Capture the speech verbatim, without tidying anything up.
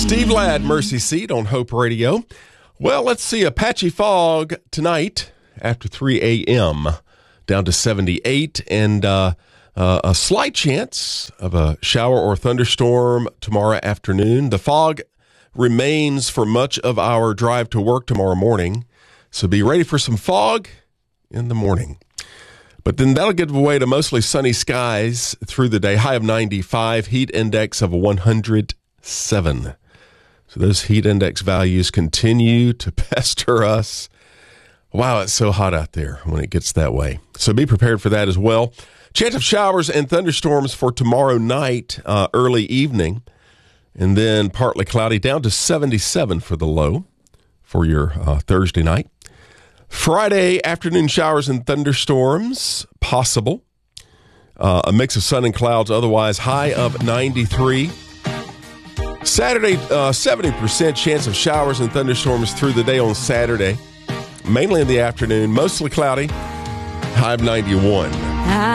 Steve Ladd, Mercy Seat on Hope Radio. Well, let's see. A patchy fog tonight after three a.m. down to seventy-eight, and uh, uh, a slight chance of a shower or thunderstorm tomorrow afternoon. The fog remains for much of our drive to work tomorrow morning, so be ready for some fog in the morning. But then that'll give way to mostly sunny skies through the day. High of ninety-five, heat index of one hundred seven. So those heat index values continue to pester us. Wow, it's so hot out there when it gets that way. So be prepared for that as well. Chance of showers and thunderstorms for tomorrow night, uh, early evening, and then partly cloudy, down to seventy-seven for the low for your uh, Thursday night. Friday, afternoon showers and thunderstorms possible. Uh, a mix of sun and clouds, otherwise high of ninety-three. Saturday, uh, seventy percent chance of showers and thunderstorms through the day on Saturday. Mainly in the afternoon, mostly cloudy, high of ninety-one.